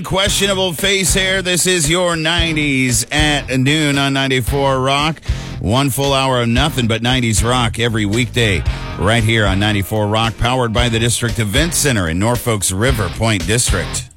Questionable face hair. This is your 90s at noon on 94 Rock. One full hour of nothing but 90s rock every weekday right here on 94 Rock, powered by the District Event Center in Norfolk's River Point District.